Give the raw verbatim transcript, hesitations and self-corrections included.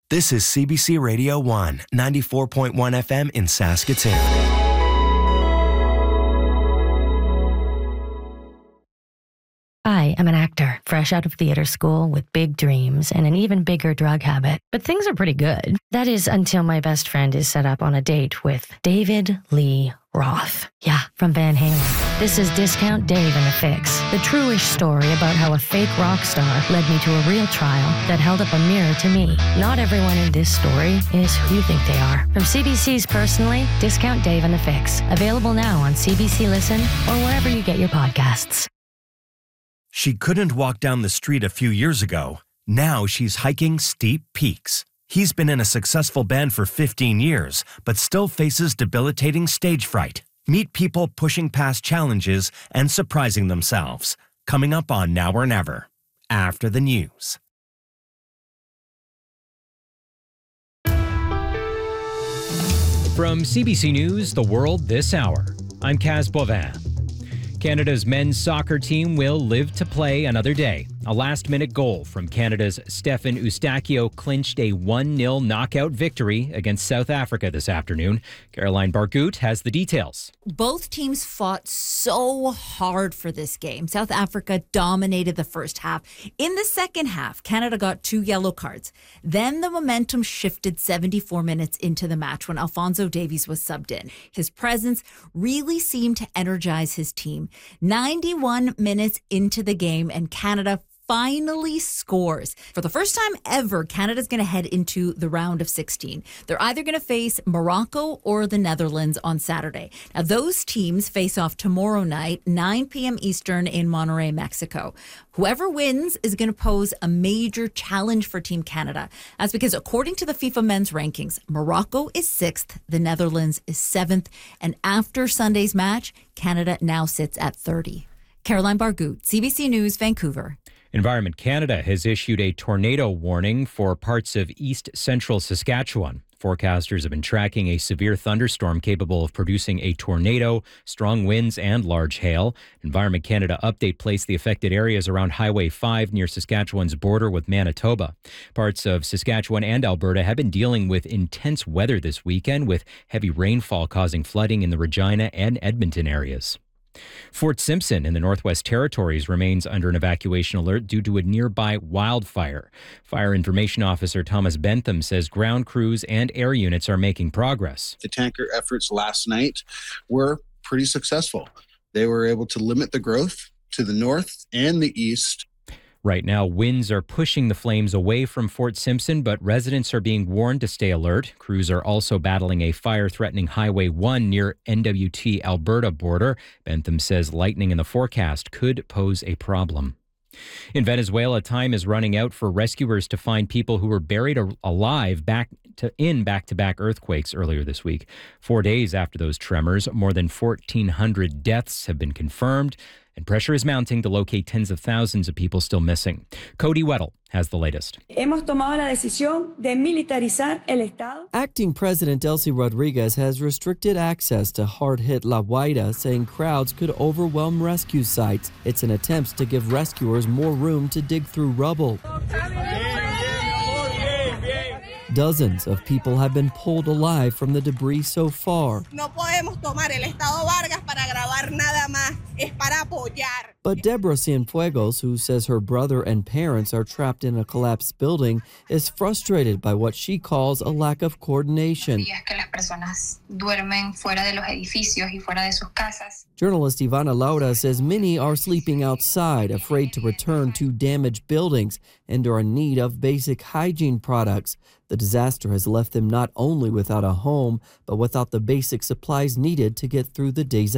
This is C B C Radio one, ninety-four point one F M in Saskatoon. I am an actor, fresh out of theater school with big dreams and an even bigger drug habit. But things are pretty good. That is until my best friend is set up on a date with David Lee Roth. Yeah, from Van Halen. This is Discount Dave and the Fix, the true-ish story about how a fake rock star led me to a real trial that held up a mirror to me. Not everyone in this story is who you think they are. From C B C's Personally, Discount Dave and the Fix. Available now on C B C Listen or wherever you get your podcasts. She couldn't walk down the street a few years ago. Now she's hiking steep peaks. He's been in a successful band for fifteen years, but still faces debilitating stage fright. Meet people pushing past challenges and surprising themselves. Coming up on Now or Never, after the news. From C B C News, The World This Hour, I'm Kaz Bovin. Canada's men's soccer team will live to play another day. A last-minute goal from Canada's Stefan Eustáquio clinched a one nil knockout victory against South Africa this afternoon. Caroline Bargut has the details. Both teams fought so hard for this game. South Africa dominated the first half. In the second half, Canada got two yellow cards. Then the momentum shifted seventy-four minutes into the match when Alphonso Davies was subbed in. His presence really seemed to energize his team. ninety-one minutes into the game, and Canada finally scores. For the first time ever, Canada's going to head into the round of sixteen. They're either going to face Morocco or the Netherlands on Saturday. Now, those teams face off tomorrow night, nine p.m. Eastern in Monterrey, Mexico. Whoever wins is going to pose a major challenge for Team Canada. That's because according to the FIFA men's rankings, Morocco is sixth, the Netherlands is seventh, and after Sunday's match, Canada now sits at thirty. Caroline Bargut, C B C News, Vancouver. Environment Canada has issued a tornado warning for parts of east central Saskatchewan. Forecasters have been tracking a severe thunderstorm capable of producing a tornado, strong winds, and large hail. Environment Canada update placed the affected areas around Highway five near Saskatchewan's border with Manitoba. Parts of Saskatchewan and Alberta have been dealing with intense weather this weekend, with heavy rainfall causing flooding in the Regina and Edmonton areas. Fort Simpson in the Northwest Territories remains under an evacuation alert due to a nearby wildfire. Fire Information Officer Thomas Bentham says ground crews and air units are making progress. The tanker efforts last night were pretty successful. They were able to limit the growth to the north and the east. Right now, winds are pushing the flames away from Fort Simpson, but residents are being warned to stay alert. Crews are also battling a fire threatening Highway one near N W T Alberta border. Bentham says lightning in the forecast could pose a problem. In Venezuela, time is running out for rescuers to find people who were buried alive back to, in back-to-back earthquakes earlier this week. Four days after those tremors, more than fourteen hundred deaths have been confirmed, and pressure is mounting to locate tens of thousands of people still missing. Cody Weddle has the latest. Acting President Delcy Rodriguez has restricted access to hard-hit La Guaira, saying crowds could overwhelm rescue sites. It's an attempt to give rescuers more room to dig through rubble. Dozens of people have been pulled alive from the debris so far. But Deborah Cienfuegos, who says her brother and parents are trapped in a collapsed building, is frustrated by what she calls a lack of coordination. Journalist Ivana Laura says many are sleeping outside, afraid to return to damaged buildings, and are in need of basic hygiene products. The disaster has left them not only without a home, but without the basic supplies needed to get through the days